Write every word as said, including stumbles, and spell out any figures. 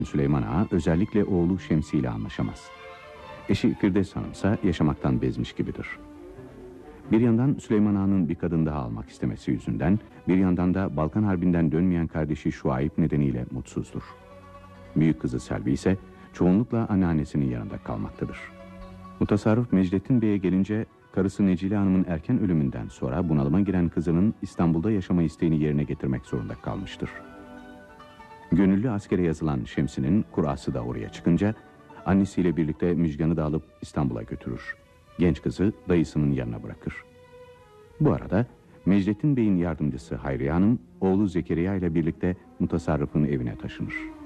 Süleyman Ağa özellikle oğlu Şemsi ile anlaşamaz. Eşi Firdevs Hanım ise yaşamaktan bezmiş gibidir. Bir yandan Süleyman Ağa'nın bir kadın daha almak istemesi yüzünden, bir yandan da Balkan Harbi'nden dönmeyen kardeşi Şuayb nedeniyle mutsuzdur. Büyük kızı Selvi ise çoğunlukla anneannesinin yanında kalmaktadır. Mutasarrıf Mecdettin Bey'e gelince, karısı Necile Hanım'ın erken ölümünden sonra bunalıma giren kızının İstanbul'da yaşama isteğini yerine getirmek zorunda kalmıştır. Gönüllü askere yazılan Şemsi'nin kurası da oraya çıkınca, annesiyle birlikte Müjgan'ı da alıp İstanbul'a götürür. Genç kızı dayısının yanına bırakır. Bu arada Mecdettin Bey'in yardımcısı Hayriye Hanım, oğlu Zekeriya ile birlikte mutasarrıfın evine taşınır.